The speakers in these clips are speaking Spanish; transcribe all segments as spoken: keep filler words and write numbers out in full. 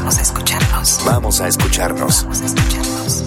Vamos a escucharnos. Vamos a escucharnos. Vamos a escucharnos.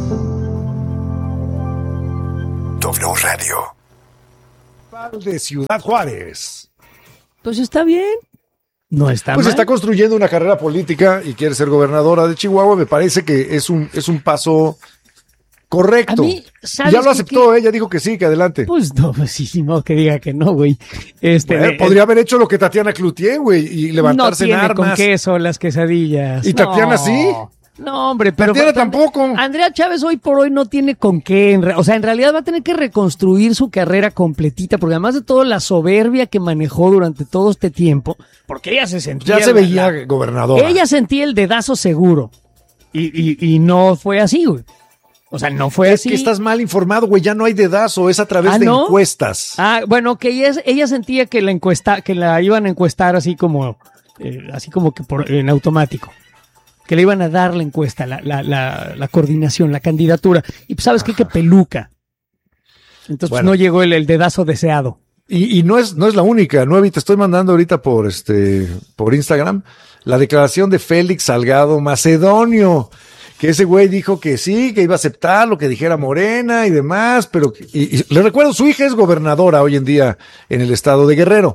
W Radio. De Ciudad Juárez. Pues está bien. No está Pues mal. está construyendo una carrera política y quiere ser gobernadora de Chihuahua. Me parece que es un, es un paso correcto. A mí, ¿sabes Ya lo qué- aceptó, ella dijo que sí, que adelante. Pues no, pues sí, sí, no, que diga que no, güey. Este, Bueno, eh, podría haber hecho lo que Tatiana Cloutier, güey, y levantarse no tiene en armas. con queso las quesadillas. ¿Y Tatiana No. sí? No, hombre, pero... Tatiana tampoco. Andrea Chávez hoy por hoy no tiene con qué. en re- O sea, en realidad va a tener que reconstruir su carrera completita, porque además de todo la soberbia que manejó durante todo este tiempo, porque ella se sentía... Ya se la- veía la- gobernadora. Ella sentía el dedazo seguro. Y, y, y no fue así, güey. O sea, no fue Es así. que estás mal informado, güey, ya no hay dedazo, es a través ¿Ah, de no? encuestas. Ah, bueno, que ella, ella sentía que la encuesta, que la iban a encuestar así como, eh, así como que por, en automático. Que le iban a dar la encuesta, la, la, la, la coordinación, la candidatura. Y pues, ¿sabes qué? Que peluca. Entonces, pues, Bueno. no llegó el, el dedazo deseado. Y, y no es, no es la única, Nuevi, te estoy mandando ahorita por este, por Instagram, la declaración de Félix Salgado Macedonio, que ese güey dijo que sí, que iba a aceptar lo que dijera Morena y demás, pero, que- y, y le recuerdo, su hija es gobernadora hoy en día en el estado de Guerrero.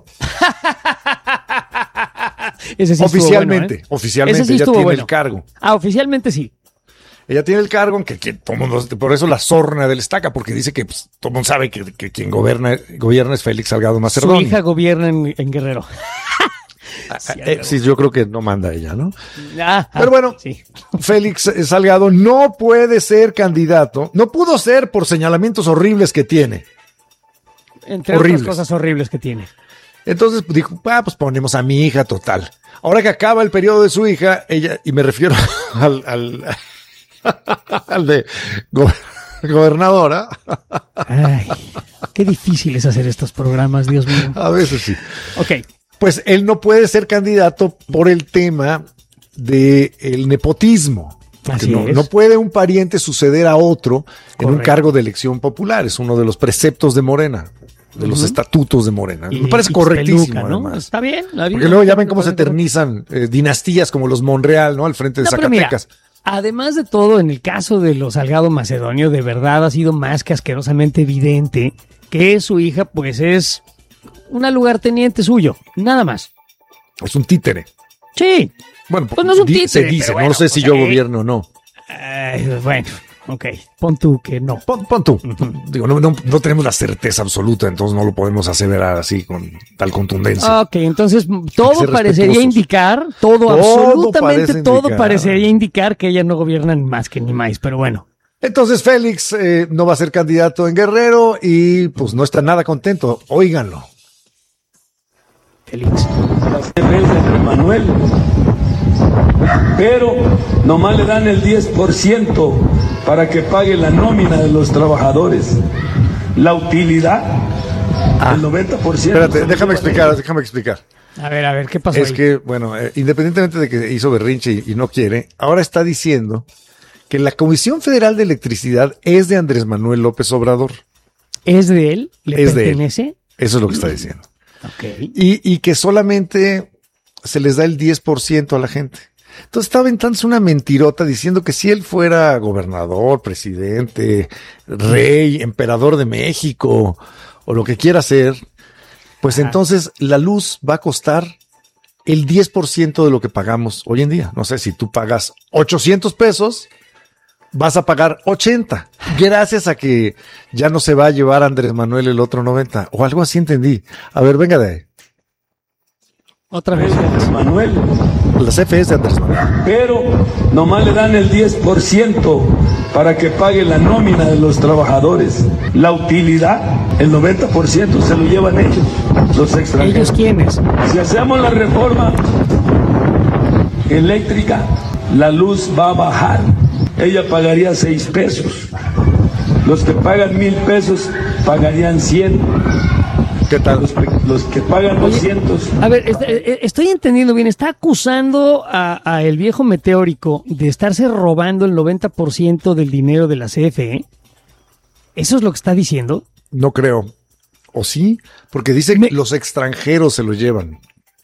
Ese sí estuvo Oficialmente, bueno, ¿eh? oficialmente, Ese sí ella estuvo tiene bueno. el cargo. Ah, oficialmente sí. Ella tiene el cargo, aunque que todo mundo, por eso la sorna del estaca, porque dice que pues, todo el mundo sabe que, que quien gobierna, gobierna es Félix Salgado Su Macedonio. hija gobierna en, en Guerrero. Sí, Eh, sí, yo creo que no manda ella, ¿no? Ah, ah, Pero bueno, sí. Félix Salgado no puede ser candidato, no pudo ser por señalamientos horribles que tiene. Entre horribles. otras cosas horribles que tiene. Entonces dijo, ah, pues ponemos a mi hija total. Ahora que acaba el periodo de su hija, ella, y me refiero al, al, al de go- gobernadora, Ay, qué difícil es hacer estos programas, Dios mío. a veces sí. Ok. Pues él no puede ser candidato por el tema del nepotismo. Porque Así no, es. no puede un pariente suceder a otro en un Correcto. cargo de elección popular. Es uno de los preceptos de Morena, de los Ujú. estatutos de Morena. Y- Me parece y correctísimo, peluca, ¿no? además. Está bien. la vida- Porque luego ya ven cómo me se parece correcto. eternizan eh, dinastías como los Monreal, ¿no? Al frente de No, pero mira, Zacatecas. además de todo, en el caso de los Salgado Macedonio, de verdad ha sido más que asquerosamente evidente que su hija, pues, es una lugarteniente suyo. Nada más. Es un títere. Sí. Bueno, Pues no es un di- títere, se dice, pero bueno, no sé si o yo sea, gobierno o no. Ay, bueno, ok. Pon tú que no. Pon, pon tú. Digo, no, no, no tenemos la certeza absoluta, entonces no lo podemos aseverar así con tal contundencia. Ok, entonces que todo ser parecería respetuosos. indicar, todo, Todo absolutamente parece todo indicar. parecería indicar que ella no gobierna ni más que ni más, pero bueno. Entonces Félix eh, no va a ser candidato en Guerrero y pues no está nada contento. Óiganlo. Félix. las T Vs de Andrés Manuel, pero nomás le dan el diez por ciento para que pague la nómina de los trabajadores. La utilidad, el noventa por ciento. Espérate, déjame explicar, déjame explicar. A ver, a ver, ¿qué pasó Es ahí? que, bueno, eh, independientemente de que hizo berrinche y, y no quiere, ahora está diciendo que la Comisión Federal de Electricidad es de Andrés Manuel López Obrador. ¿Es de él? ¿Le Es de él. pertenece? Eso es lo que está diciendo. Ok. Y, y que solamente se les da el diez por ciento a la gente. Entonces está aventándose una mentirota diciendo que si él fuera gobernador, presidente, rey, emperador de México o lo que quiera ser, pues entonces la luz va a costar el diez por ciento de lo que pagamos hoy en día. No sé, si tú pagas ochocientos pesos, vas a pagar ochenta, gracias a que ya no se va a llevar Andrés Manuel el otro noventa, o algo así entendí. A ver, venga de ahí. Otra vez. Andrés Manuel, La C F E es de Andrés Manuel. pero nomás le dan el diez por ciento para que pague la nómina de los trabajadores. La utilidad, el noventa por ciento se lo llevan ellos, los ¿Ellos extranjeros. quiénes? Si hacemos la reforma eléctrica, la luz va a bajar. Ella pagaría seis pesos. Los que pagan mil pesos pagarían cien. ¿Qué tal? Los, los que pagan doscientos. A ver, est- eh, estoy entendiendo bien. Está acusando a, a el viejo meteórico de estarse robando el noventa por ciento del dinero de la C F E. ¿Eso es lo que está diciendo? No creo. ¿O sí? Porque dice Me- que los extranjeros se lo llevan.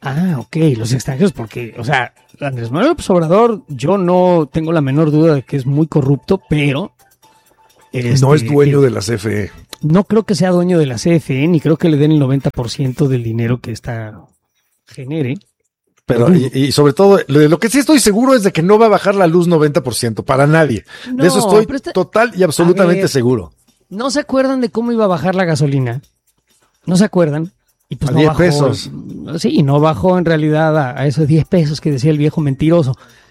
Ah, ok, los extranjeros, porque, o sea, Andrés Manuel López Obrador, yo no tengo la menor duda de que es muy corrupto, pero... Este, no es dueño de la C F E. No creo que sea dueño de la C F E, ni creo que le den el noventa por ciento del dinero que esta genere. Pero, y, y sobre todo, lo, lo que sí estoy seguro es de que no va a bajar la luz noventa por ciento para nadie. No, de eso estoy este, total y absolutamente ver, seguro. ¿No se acuerdan de cómo iba a bajar la gasolina? ¿No se acuerdan? Y pues a no diez bajó, pesos. Sí, no bajó en realidad a, a esos diez pesos que decía el viejo mentiroso.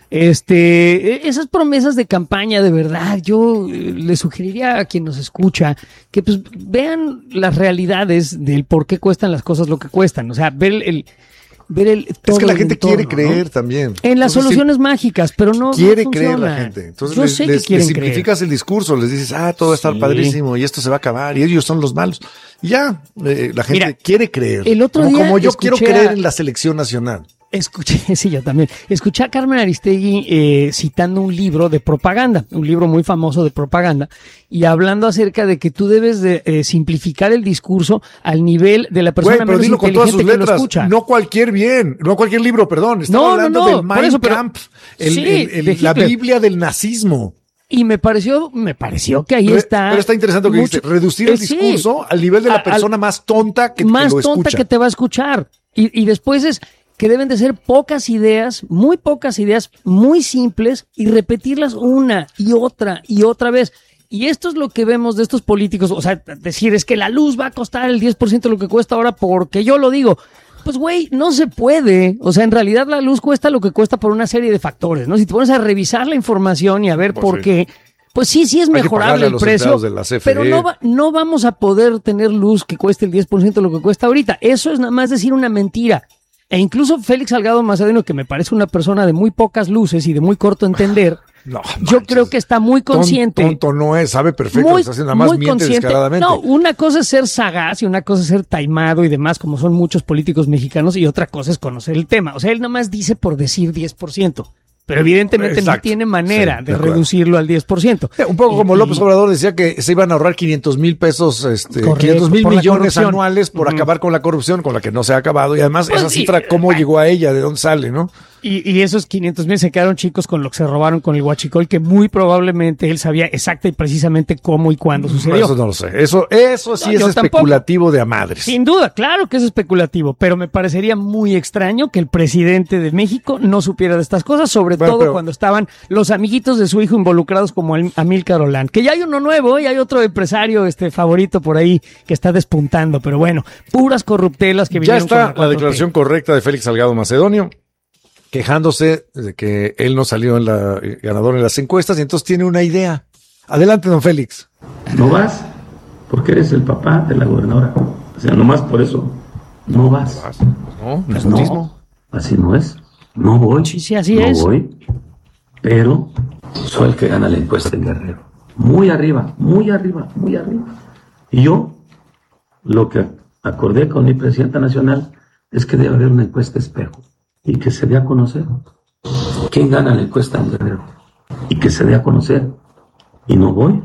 Este, esas promesas de campaña, de verdad, yo eh, le sugeriría a quien nos escucha que pues vean las realidades del por qué cuestan las cosas lo que cuestan. O sea, ver el, el ver el todo es que la el gente entorno, quiere creer, ¿no? también. En las Entonces, soluciones sí, mágicas, pero no quiere no creer funciona. la gente. Entonces yo les, sé les, que quieren les simplificas creer. el discurso, les dices, ah, todo va a estar Sí. padrísimo y esto se va a acabar y ellos son los malos. Y ya, eh, la gente Mira, quiere creer. el otro como, día como yo escuché quiero creer a- en la selección nacional. Escuché, sí, yo también. Escuché a Carmen Aristegui eh, citando un libro de propaganda, un libro muy famoso de propaganda, y hablando acerca de que tú debes de eh, simplificar el discurso al nivel de la persona Güey, pero menos dilo con todas sus inteligente que lo letras. escucha. No cualquier bien, no cualquier libro, perdón. Estaba No, no, hablando no, del por Mein eso, pero- Kampf, el, Sí, el- el- de la Hitler. Biblia del nazismo. Y me pareció, me pareció que ahí Re- está. Pero está interesante lo que mucho- dice, reducir el eh, sí, discurso al nivel de la a- al- persona más tonta que, que más lo tonta escucha. que te va a escuchar. Y, y después es que deben de ser pocas ideas, muy pocas ideas, muy simples, y repetirlas una y otra y otra vez. Y esto es lo que vemos de estos políticos. O sea, decir es que la luz va a costar el diez por ciento de lo que cuesta ahora porque yo lo digo. Pues, güey, no se puede. O sea, en realidad la luz cuesta lo que cuesta por una serie de factores, ¿no? Si te pones a revisar la información y a ver Pues por sí. qué, pues sí, sí es Hay que mejorable pagarle a el los precio, empleados de la C F E. pero no, va- no vamos a poder tener luz que cueste el diez por ciento de lo que cuesta ahorita. Eso es nada más decir una mentira. E incluso Félix Salgado Macedonio, que me parece una persona de muy pocas luces y de muy corto entender, No, yo manches. creo que está muy consciente. Ton- Tonto no es, sabe perfecto, lo Muy, está haciendo, nada más muy miente consciente. descaradamente. No, una cosa es ser sagaz y una cosa es ser taimado y demás, como son muchos políticos mexicanos, y otra cosa es conocer el tema. O sea, él nada más dice por decir diez por ciento, pero evidentemente no Exacto. tiene manera Sí, de, de acuerdo. reducirlo al diez por ciento. Eh, Un poco Y- como y- López Obrador decía que se iban a ahorrar quinientos mil pesos, este, Correcto, quinientos mil por la millones corrupción. anuales por Ujú. acabar con la corrupción, con la que no se ha acabado. Y además, Pues esa sí, cifra, ¿cómo bueno. llegó a ella? ¿De dónde sale, no? Y, y esos quinientos mil se quedaron chicos con lo que se robaron con el huachicol, que muy probablemente él sabía exacta y precisamente cómo y cuándo sucedió. Eso no lo sé. Eso, eso sí No, es yo tampoco. especulativo de a madres. Sin duda, claro que es especulativo, pero me parecería muy extraño que el presidente de México no supiera de estas cosas, sobre Bueno, todo pero- cuando estaban los amiguitos de su hijo involucrados como el- Amílcar Olán, que ya hay uno nuevo y hay otro empresario este favorito por ahí que está despuntando, pero bueno, puras corruptelas que Ya vinieron con está la cuatro T. declaración correcta de Félix Salgado Macedonio, quejándose de que él no salió en la, eh, ganador en las encuestas y entonces tiene una idea. Adelante, don Félix. No vas porque eres el papá de la gobernadora. O sea, nomás por eso no vas. No, Pues nepotismo. no, así no es. No voy. Sí, sí, así no es. voy, pero soy el que gana la encuesta en Guerrero. Muy arriba, muy arriba, muy arriba. Y yo, lo que acordé con mi presidenta nacional es que debe haber una encuesta espejo y que se dé a conocer quién gana la encuesta en Guerrero y que se dé a conocer. Y no voy.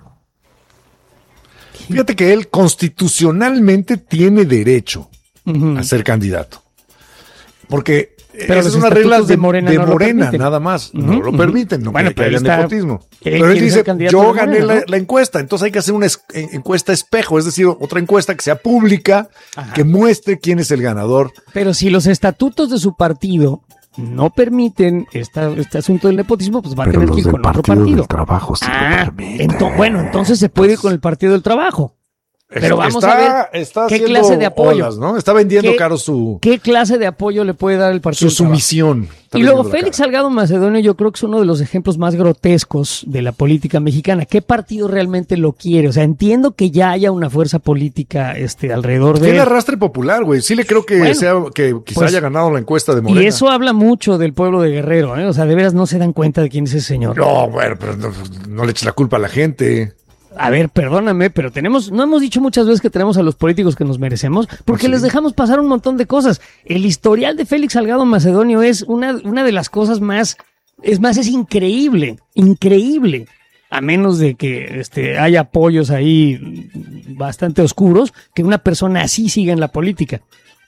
Fíjate que él constitucionalmente tiene derecho Ujú. a ser candidato. Porque Pero esas los son las reglas estatutos de de Morena de no lo Morena, permiten. nada más. No Ujú, lo ujú. permiten, no Bueno, que pero haya él está- nepotismo. él Pero él quiere ser dice, candidato yo de gané Morena, la, ¿no? la encuesta, entonces hay que hacer una es- en- encuesta espejo, es decir, otra encuesta que sea pública, Ajá. que muestre quién es el ganador. Pero si los estatutos de su partido no permiten esta, este asunto del nepotismo, pues va a tener que ir con otro partido. Trabajo sí Ah, lo permite. ento- bueno, entonces se puede ir con el Partido del Trabajo. Pero vamos está, a ver está qué haciendo clase de apoyo. olas, ¿no? Está vendiendo ¿Qué- caro su, ¿Qué clase de apoyo le puede dar el Partido su del Trabajo? sumisión. Está Y luego vendiendo la Félix cara. Salgado Macedonio yo creo que es uno de los ejemplos más grotescos de la política mexicana. ¿Qué partido realmente lo quiere? O sea, entiendo que ya haya una fuerza política este, alrededor de Tiene él. arrastre popular, güey. Sí le creo que Bueno, sea que quizá pues, haya ganado la encuesta de Morena. Y eso habla mucho del pueblo de Guerrero, ¿eh? O sea, de veras no se dan cuenta de quién es ese señor. No, bueno, pero no, no le eches la culpa a la gente. A ver, perdóname, pero tenemos, no hemos dicho muchas veces que tenemos a los políticos que nos merecemos, porque ¿Ah, sí? les dejamos pasar un montón de cosas. El historial de Félix Salgado Macedonio es una, una de las cosas más, es más, es increíble, increíble. A menos de que este, haya apoyos ahí bastante oscuros, que una persona así siga en la política.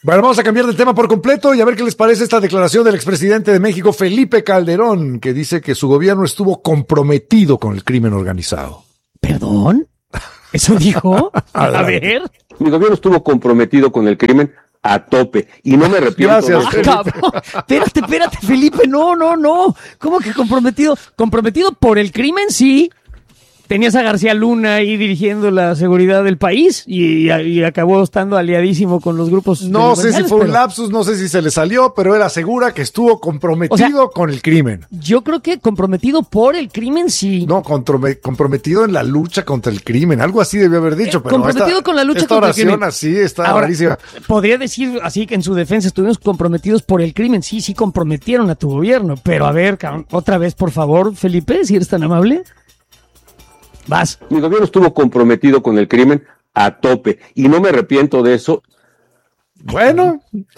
Bueno, vamos a cambiar de tema por completo y a ver qué les parece esta declaración del expresidente de México, Felipe Calderón, que dice que su gobierno estuvo comprometido con el crimen organizado. ¿Perdón? ¿Eso dijo? A ver. Mi gobierno estuvo comprometido con el crimen a tope y no me arrepiento. Gracias, Ah, cabrón. Espérate, espérate, Felipe. No, no, no. ¿Cómo que comprometido? Comprometido por el crimen, sí. Tenías a García Luna ahí dirigiendo la seguridad del país y, y acabó estando aliadísimo con los grupos. No sé si fue un pero lapsus, no sé si se le salió, pero él asegura que estuvo comprometido O sea, con el crimen. Yo creo que comprometido por el crimen, sí. No, controme- comprometido en la lucha contra el crimen. Algo así debió haber dicho. Eh, Pero comprometido esta, con la lucha esta contra el oración crimen. así está Ahora, rarísima. podría decir así que en su defensa estuvimos comprometidos por el crimen. Sí, sí comprometieron a tu gobierno. Pero a ver, cabrón, otra vez, por favor, Felipe, si eres tan amable. Vas. Mi gobierno estuvo comprometido con el crimen a tope y no me arrepiento de eso. Bueno,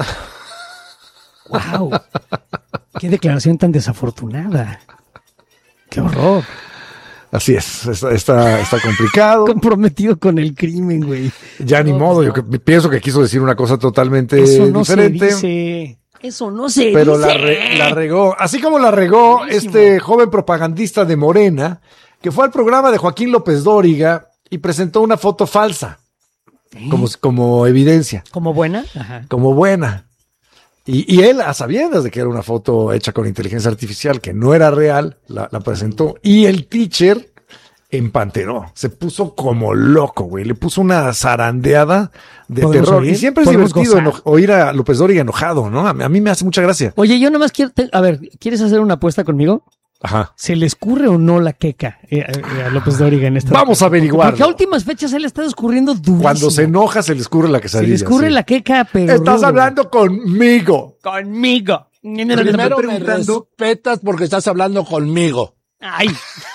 Wow. Qué declaración tan desafortunada. Qué horror. así es. Está, está, está complicado. Comprometido con el crimen, güey. Ya ni modo. Yo que- pienso que quiso decir una cosa totalmente Eso no diferente. se dice. Eso no se Pero dice. la, re- la regó. Así como la regó Buenísimo. este joven propagandista de Morena, que fue al programa de Joaquín López Dóriga y presentó una foto falsa, como, como evidencia, ¿Como buena? Ajá. como buena. Y, y él, a sabiendas de que era una foto hecha con inteligencia artificial, que no era real, la, la presentó. Y el teacher empanteró, se puso como loco, güey. Le puso una zarandeada de ¿Podemos terror. oír? Y siempre es ¿Podemos divertido gozar? eno- oír a López Dóriga enojado, ¿no? A mí, a mí me hace mucha gracia. Oye, yo nomás quiero... te- a ver, ¿quieres hacer una apuesta conmigo? Ajá. ¿Se le escurre o no la queca eh, eh, a López Dóriga en esta? Vamos a averiguarlo. Porque a últimas fechas él está escurriendo durísimo. Cuando se enoja, se le escurre la Se quesadilla. le escurre sí. la queca, pero... Estás rudo. hablando conmigo. Conmigo. Primero me respetas porque estás hablando conmigo. Ay.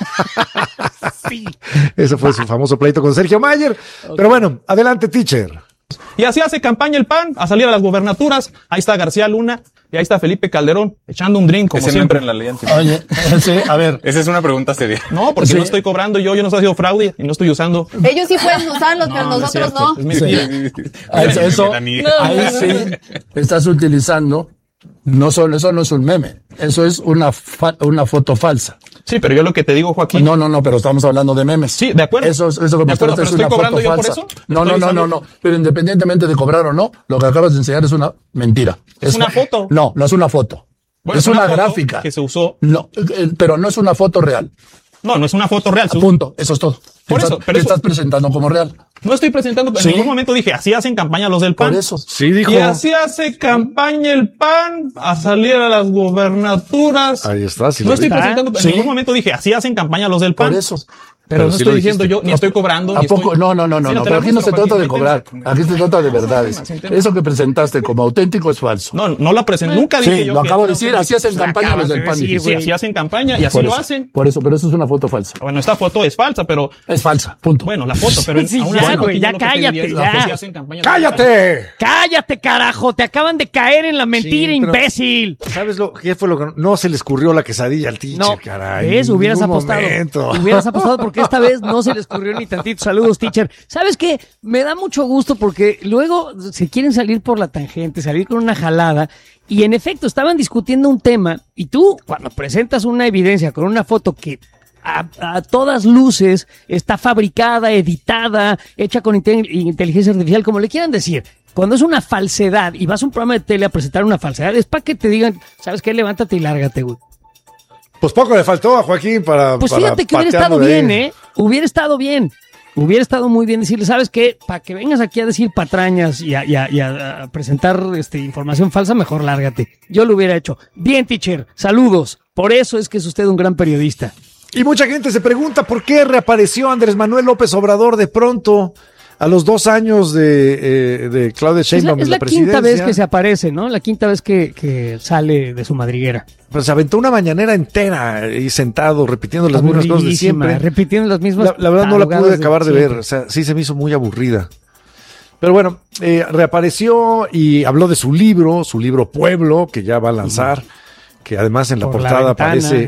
Sí. Ese fue su famoso pleito con Sergio Mayer. Pero bueno, adelante, teacher. Y así hace campaña el P A N a salir a las gubernaturas. Ahí está García Luna y ahí está Felipe Calderón echando un drink como Ese no siempre. entra en la ley anti- Oye, sí, a ver. Esa es una pregunta seria. No, porque Sí. no estoy cobrando yo, yo no estoy haciendo fraude y no estoy usando. Ellos sí pueden usarlos, pero No, no es nosotros cierto, no. es mentira. Ah, eso, eso- Dani. ahí sí estás utilizando, no solo, eso no es un meme, eso es una, fa- una foto falsa. Sí, pero yo lo que te digo, Joaquín. No, no, no, pero estamos hablando de memes. Sí, de acuerdo. Eso, eso que De acuerdo, mostraste pero es ¿estoy una cobrando foto yo por falsa. eso? No, no, ¿Estoy no, no, usando? no. Pero independientemente de cobrar o no, lo que acabas de enseñar es una mentira. Es una foto. No, no es una foto. Bueno, es una, foto gráfica. que se usó. No, eh, pero no es una foto real. No, no es una foto real. se usó- Punto. Eso es todo. Por Te eso, estás, pero te eso- estás presentando como real. No estoy presentando, en Sí. ningún momento dije, así hacen campaña los del P A Por N. eso. Sí, dijo. Y así hace campaña el P A N a salir a las gubernaturas. Ahí está. Sí No lo estoy vi. presentando, en Sí. ningún momento dije, así hacen campaña los del P A Por N. eso. Pero, Pero no sí estoy lo diciendo dijiste. yo, ni estoy cobrando. ¿A ni poco? estoy- No, no, no, no, Sí, no. te Pero la aquí no se muestro, trata de Joaquín, cobrar. ahí Aquí se trata de verdades. Inténtalo. Eso que presentaste como auténtico es falso. No, no la presenté. Nunca dije Sí, yo lo que- acabo de decir. Así hacen Lo campaña acabas los del de P A N. decir, Sí, güey. así hacen campaña y así Por lo eso, hacen. Por eso, pero eso es una foto falsa. Bueno, esta foto es falsa, pero Es falsa. Punto. bueno, la foto, pero Sí, aún ya, así, güey, Joaquín, ya yo lo que te cállate, diría es ya. que sí hacen campaña los del P A N. ¡Cállate! Cállate, carajo. Te acaban de caer en la mentira, Sí, pero- imbécil. ¿Sabes lo qué fue lo que no, no se le escurrió la quesadilla al teacher, No, caray? ¿ves? En Hubieras ningún apostado. momento. Hubieras apostado porque esta vez no se le escurrió ni tantito. Saludos, teacher. ¿Sabes qué? Me da mucho gusto porque luego se quieren salir por la tangente, salir con una jalada. Y en efecto, estaban discutiendo un tema. Y tú, cuando presentas una evidencia con una foto que a, a todas luces está fabricada, editada, hecha con inte- inteligencia artificial, como le quieran decir. Cuando es una falsedad y vas a un programa de tele a presentar una falsedad, es para que te digan, ¿sabes qué? Levántate y lárgate, güey. Pues poco le faltó a Joaquín para. Pues para fíjate que hubiera patearlo estado de ahí. bien, ¿eh? Hubiera estado bien. Hubiera estado muy bien decirle, ¿sabes qué? Para que vengas aquí a decir patrañas y a, y a- y a- a presentar este, información falsa, mejor lárgate. Yo lo hubiera hecho. Bien, teacher. Saludos. Por eso es que es usted un gran periodista. Y mucha gente se pregunta por qué reapareció Andrés Manuel López Obrador de pronto a los dos años de, eh, de Claudia Es la, Sheinbaum es en la la presidencia. quinta vez que se aparece, ¿no? La quinta vez que, que sale de su madriguera. Pues se aventó una mañanera entera y sentado repitiendo las mismas cosas de Aburridísima, siempre. repitiendo las mismas. La, la verdad no la pude tarugadas acabar de, siempre. ver, o sea, sí se me hizo muy aburrida. Pero bueno, eh, reapareció y habló de su libro, su libro Pueblo, que ya va a lanzar, que además en la Por la portada ventana. aparece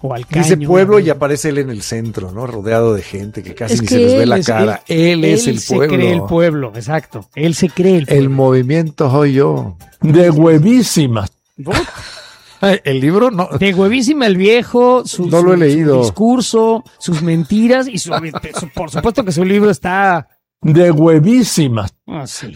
o al caño. Dice pueblo ¿no? y aparece él en el centro, ¿no? Rodeado de gente que casi Es ni que se les ve él la es- cara. Él, Él, es el se pueblo. cree el pueblo, exacto. Él se cree el pueblo. El movimiento soy yo. De huevísimas. El libro no. De huevísima el viejo, su, No su- lo he leído. su discurso, sus mentiras y su, su- por supuesto que su libro está De huevísimas. así.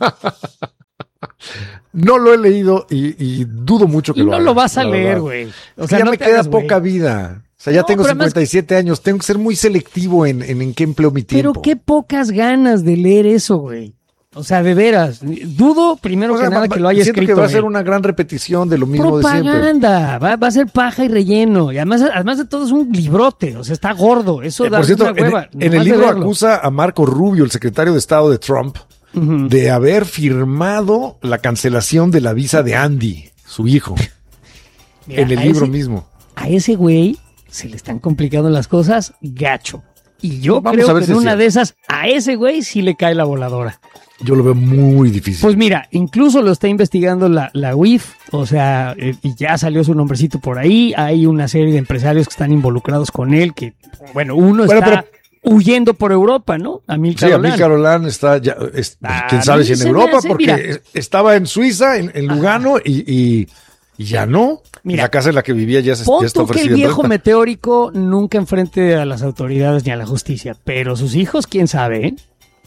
No lo he leído y, y dudo mucho que Y lo no haga, lo vas a la leer, verdad. güey. O Es sea, que ya no me te queda hagas, güey. poca vida. O sea, ya No, tengo pero además- cincuenta y siete años. Tengo que ser muy selectivo en, en, en qué empleo mi tiempo. Pero qué pocas ganas de leer eso, güey. O sea, de veras. Dudo primero O sea, que nada va- que lo haya siento escrito que va a ser él. una gran repetición de lo mismo de siempre. Propaganda, va, va a ser paja y relleno. Y además, además de todo es un librote, o sea, está gordo. Eso Eh, da por cierto, una hueva. en, en nomás el de libro verlo. acusa a Marco Rubio, el secretario de Estado de Trump, Ujú. de haber firmado la cancelación de la visa de Andy, su hijo, Mira, en el a libro ese- mismo. A ese güey se le están complicando las cosas gacho. Y yo Vamos creo a ver que si en es una cierto. de esas, a ese güey sí le cae la voladora. Yo lo veo muy difícil. Pues mira, incluso lo está investigando la, la U I F, o sea, eh, y ya salió su nombrecito por ahí. Hay una serie de empresarios que están involucrados con él, que, bueno, uno Bueno, está huyendo por Europa, ¿no? A mil Sí, Amílcar Olán está ya, es- A quién sabe mí si en se me Europa, hace, porque mira. es- estaba en Suiza, en, en Lugano, y, y, y ya no. Mira. La casa en la que vivía ya, se, Pon ya está tú que el ofrecida en viejo renta. meteórico nunca enfrente a las autoridades ni a la justicia, pero sus hijos, quién sabe, ¿eh?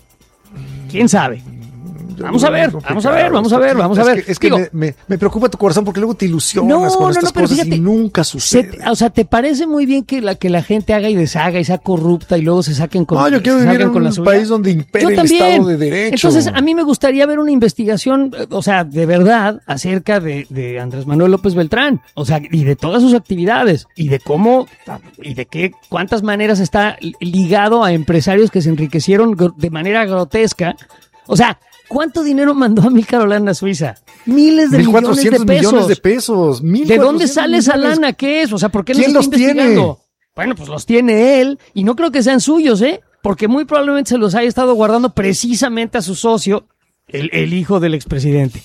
¿Quién sabe? Yo Vamos lo a veo ver, complicado. vamos a ver, vamos a ver, vamos a Es ver. que, es que Digo, me, me- me preocupa tu corazón porque luego te ilusionas No, con no, estas no, pero cosas fíjate, y nunca se- sucede. o sea, ¿te parece muy bien que la, que la gente haga y deshaga y sea corrupta y luego se saquen con No, yo quiero se vivir salgan en con la un suya? país donde impere Yo el también. Estado de Derecho. Entonces, a mí me gustaría ver una investigación, eh, o sea, de verdad, acerca de, de Andrés Manuel López Beltrán, o sea, y de todas sus actividades, y de cómo, y de qué, cuántas maneras está ligado a empresarios que se enriquecieron gr- de manera grotesca. O sea, ¿cuánto dinero mandó Amílcar Olán a Suiza? Miles de mil millones de cuatrocientos pesos. millones de pesos. ¿De dónde sale esa lana? ¿Qué es? O sea, ¿por qué no ¿Quién se está los tiene? investigando? Bueno, pues los tiene él, y no creo que sean suyos, ¿eh? Porque muy probablemente se los haya estado guardando precisamente a su socio, el, el hijo del expresidente.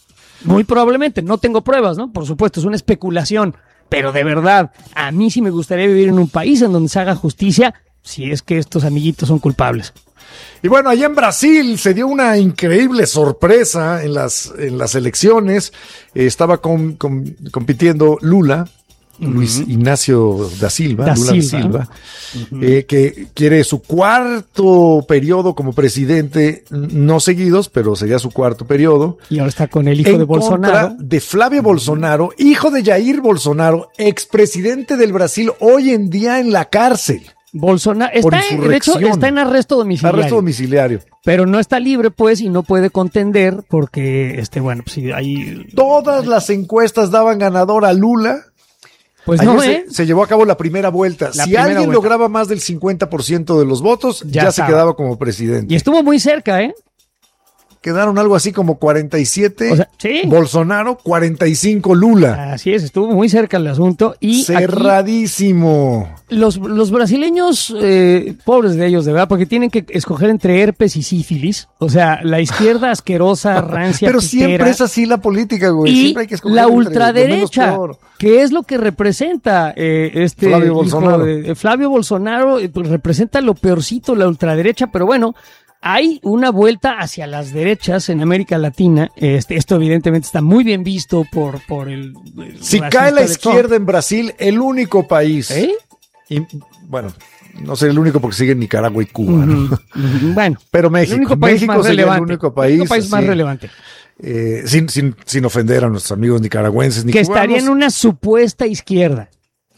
Muy probablemente, no tengo pruebas, ¿no? Por supuesto, es una especulación, pero de verdad, a mí sí me gustaría vivir en un país en donde se haga justicia si es que estos amiguitos son culpables. Y bueno, allá en Brasil se dio una increíble sorpresa en las, en las elecciones. Eh, estaba com- com- compitiendo Lula, Luis Ignacio da Silva, Da Lula da Silva. Silva, eh, que quiere su cuarto periodo como presidente, no seguidos, pero sería su cuarto periodo. Y ahora está con el hijo en de Bolsonaro. contra de Flavio Bolsonaro, hijo de Jair Bolsonaro, expresidente del Brasil, hoy en día en la cárcel. Bolsonaro Por está, en- de hecho, insurrección. está en arresto domiciliario. Arresto domiciliario. Pero no está libre, pues, y no puede contender porque, este, bueno, pues sí, ahí... Todas las encuestas daban ganador a Lula. Pues Ayer no, se, ¿eh? se llevó a cabo la primera vuelta. La si primera alguien vuelta. lograba más del cincuenta por ciento de los votos, Ya ya, se estaba. quedaba como presidente. Y estuvo muy cerca, ¿eh? Quedaron algo así como cuarenta y siete O sea, sí. Bolsonaro, cuarenta y cinco Lula. Así es, estuvo muy cerca el asunto. Y aquí Cerradísimo. los, los brasileños, eh, pobres de ellos, de verdad, porque tienen que escoger entre herpes y sífilis. O sea, la izquierda asquerosa, rancia, Pero pitera, siempre es así la política, güey. y Siempre hay que escoger la entre lo ultraderecha, menos peor. que es lo que representa eh, este Flavio hijo Bolsonaro. de- eh, Flavio Bolsonaro, eh, pues, representa lo peorcito, la ultraderecha, pero bueno, hay una vuelta hacia las derechas en América Latina. Este, esto evidentemente está muy bien visto por, por el... el Si racista cae la de Trump. izquierda en Brasil, el único país. ¿Eh? Y, bueno, no sé el único porque sigue Nicaragua y Cuba, ¿no? Ujú, ujú. Bueno, Pero México, el único país México más sería el relevante. único El país, único país más así. relevante. Eh, sin, sin, sin ofender a nuestros amigos nicaragüenses ni Que cubanos. estaría en una supuesta izquierda.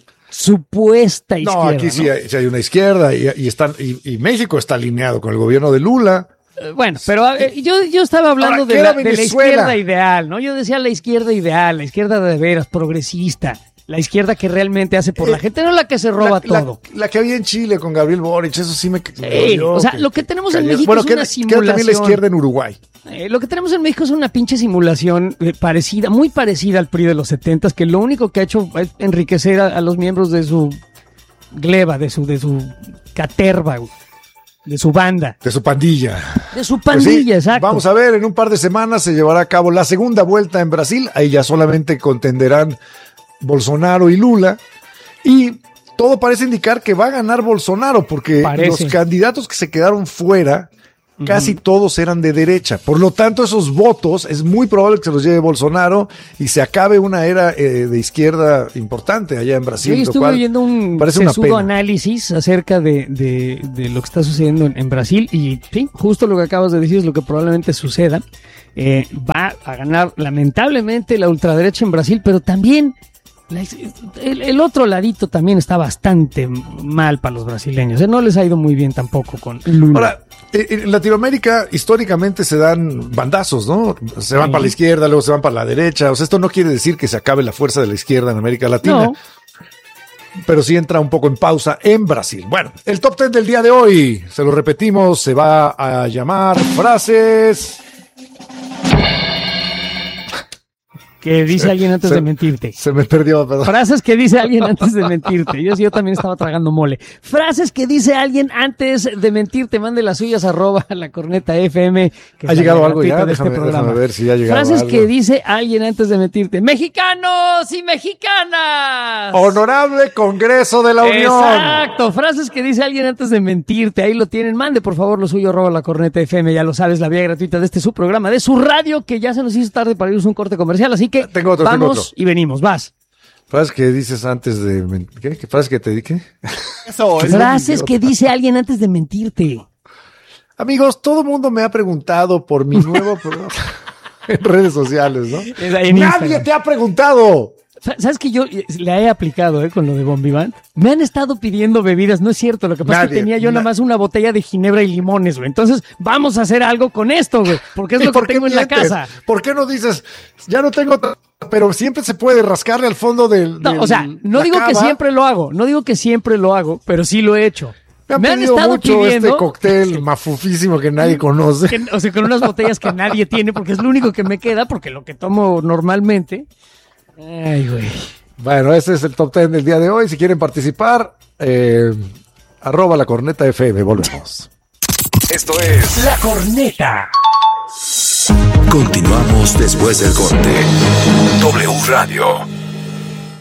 Supuesta izquierda. No, aquí sí ¿no? hay, sí hay una izquierda y, y, están, y, y México está alineado con el gobierno de Lula. Eh, Bueno, pero eh, yo, yo estaba hablando Ahora, de, ¿qué la, era de la Venezuela? izquierda ideal, ¿no? Yo decía la izquierda ideal, la izquierda de veras, progresista, la izquierda que realmente hace por la Eh, gente, no la que se roba la, la- todo. la que había en Chile con Gabriel Boric, eso sí me... me Sí, dolió, o sea, lo que tenemos en México bueno, es que una era- que era también la simulación. izquierda en Uruguay. Eh, lo que tenemos en México es una pinche simulación eh, parecida, muy parecida al P R I de los setentas, que lo único que ha hecho es enriquecer a, a los miembros de su gleba, de su, de su caterva, güey, de su banda, De su pandilla. de su Pues sí, pandilla, exacto. Vamos a ver, en un par de semanas se llevará a cabo la segunda vuelta en Brasil. Ahí ya solamente contenderán Bolsonaro y Lula. Y todo parece indicar que va a ganar Bolsonaro, porque Parece. los candidatos que se quedaron fuera, casi todos eran de derecha. Por lo tanto, esos votos es muy probable que se los lleve Bolsonaro y se acabe una era eh, de izquierda importante allá en Brasil. Yo lo estuve cual viendo un parece una sesudo pena. análisis acerca de, de, de lo que está sucediendo en, en Brasil y sí, justo lo que acabas de decir es lo que probablemente suceda. Eh, va a ganar lamentablemente la ultraderecha en Brasil, pero también la- el, el otro ladito también está bastante mal para los brasileños. Eh, No les ha ido muy bien tampoco con Lula. Ahora, eh, en Latinoamérica históricamente se dan bandazos, ¿no? Se van Sí. para la izquierda, luego se van para la derecha. O sea, esto no quiere decir que se acabe la fuerza de la izquierda en América Latina. No. Pero sí entra un poco en pausa en Brasil. Bueno, el top ten del día de hoy, se lo repetimos, se va a llamar frases. Que dice alguien antes se- de mentirte. Se me perdió, perdón. Frases que dice alguien antes de mentirte. Yo, yo también estaba tragando mole. Frases que dice alguien antes de mentirte. Mande las suyas arroba la corneta F M. Que ¿Ha es la llegado gratuita algo ya? de este Déjame, programa. déjame ver si ya ha llegado Frases algo. que dice alguien antes de mentirte. ¡Mexicanos y mexicanas! Honorable Congreso de la Unión. Exacto, frases que dice alguien antes de mentirte, ahí lo tienen, mande por favor lo suyo, arroba la corneta F M, ya lo sabes, la vía gratuita de este su programa, de su radio, que ya se nos hizo tarde para irnos a un corte comercial, así que Tengo otro, vamos tengo otro. y venimos, vas. Frases que dices antes de... men- ¿Qué? ¿Qué frases que te dije? Eso, eso. Frases que dice alguien antes de mentirte. Amigos, todo el mundo me ha preguntado por mi nuevo programa en redes sociales, ¿no? En Nadie Instagram. te ha preguntado. Sa- ¿Sabes que yo eh, la he aplicado eh, con lo de Bombivant? Me han estado pidiendo bebidas, no es cierto, lo que pasa es Nadie, que tenía yo na- nada más una botella de ginebra y limones, güey. Entonces, vamos a hacer algo con esto, güey, porque es ¿Y lo que por qué tengo en la mientes? casa. ¿Por qué no dices, ya no tengo, otra, pero siempre se puede rascarle al fondo del... No, del- o sea, no la digo que cava? siempre lo hago, no digo que siempre lo hago, pero sí lo he hecho. Me han Me han pedido estado mucho pidiendo- este cóctel mafufísimo que nadie conoce. Que- o sea, con unas botellas que nadie tiene, porque es lo único que me queda, porque lo que tomo normalmente. Ay, güey. Bueno, ese es el top ten del día de hoy. Si quieren participar, eh, arroba la corneta F M. Volvemos. Esto es La Corneta. Continuamos después del corte. W Radio.